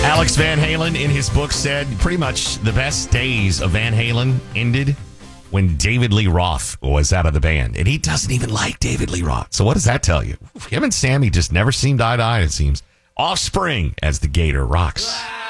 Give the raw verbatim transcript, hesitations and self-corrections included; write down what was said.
Alex Van Halen, in his book, said pretty much the best days of Van Halen ended when David Lee Roth was out of the band. And he doesn't even like David Lee Roth. So what does that tell you? Him and Sammy just never seemed eye to eye, it seems. Offspring as the Gator rocks.